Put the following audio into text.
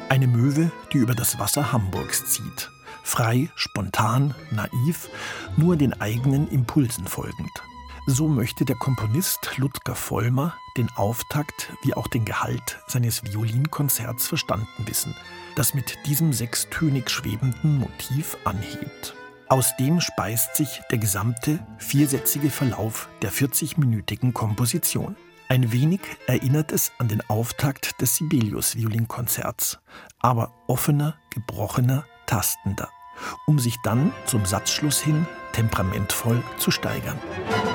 Eine Möwe, die über das Wasser Hamburgs zieht. Frei, spontan, naiv, nur den eigenen Impulsen folgend. So möchte der Komponist Ludger Vollmer den Auftakt wie auch den Gehalt seines Violinkonzerts verstanden wissen, das mit diesem sechstönig schwebenden Motiv anhebt. Aus dem speist sich der gesamte viersätzige Verlauf der 40-minütigen Komposition. Ein wenig erinnert es an den Auftakt des Sibelius-Violinkonzerts, aber offener, gebrochener, tastender, um sich dann zum Satzschluss hin temperamentvoll zu steigern.